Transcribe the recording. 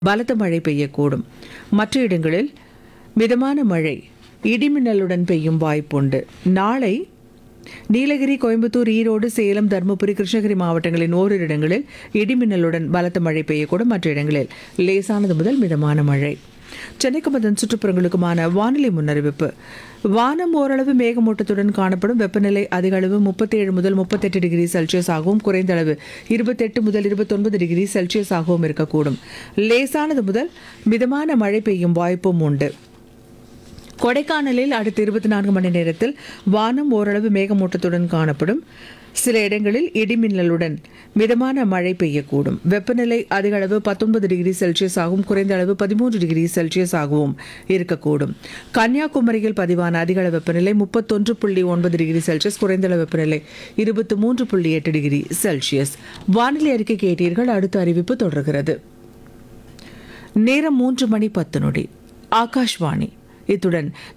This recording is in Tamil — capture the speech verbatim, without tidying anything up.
பலத்த மழை பெய்யக்கூடும். மற்ற இடங்களில் மிதமான மழை இடிமின்னலுடன் பெய்யும் வாய்ப்புண்டு. நாளை நீலகிரி, கோயம்புத்தூர், ஈரோடு, சேலம், தருமபுரி, கிருஷ்ணகிரி மாவட்டங்களின் ஓரிரு இடங்களில் இடிமின்னலுடன் பலத்த மழை பெய்யக்கூடும். மற்ற இடங்களில் லேசானது முதல் மிதமான மழை. சென்னைக்கும் அதன் சுற்றுப்புறங்களுக்குமான வானிலை முன்னறிவிப்பு. வானம் ஓரளவு மேகமூட்டத்துடன் காணப்படும். வெப்பநிலை அதிக அளவு முப்பத்தி ஏழு முதல் முப்பத்தெட்டு டிகிரி செல்சியஸ் ஆகவும், குறைந்த அளவு இருபத்தெட்டு முதல் இருபத்தொன்பது டிகிரி செல்சியஸ் ஆகவும் இருக்கக்கூடும். லேசானது முதல் மிதமான மழை பெய்யும் வாய்ப்பும் உண்டு. கொடைக்கானலில் அடுத்த இருபத்தி நான்கு மணி நேரத்தில் வானம் ஓரளவு மேகமூட்டத்துடன் காணப்படும். சில இடங்களில் இடிமின்னலுடன் மிதமான மழை பெய்யக்கூடும். வெப்பநிலை அதிக அளவு பத்தொன்பது டிகிரி செல்சியஸ் ஆகவும், குறைந்த அளவு பதிமூன்று டிகிரி செல்சியஸ் ஆகவும் இருக்கக்கூடும். கன்னியாகுமரியில் பதிவான அதிக அளவு வெப்பநிலை முப்பத்தொன்று புள்ளி ஒன்பது டிகிரி செல்சியஸ், குறைந்த அளவு வெப்பநிலை இருபத்தி மூன்று புள்ளி எட்டு டிகிரி செல்சியஸ். வானிலை அறிக்கை கேட்டீர்கள். அடுத்த அறிவிப்பு தொடர்கிறது. நேரம் மூன்று மணி பத்து நொடி. ஆகாஷ்வாணி. இத்துடன்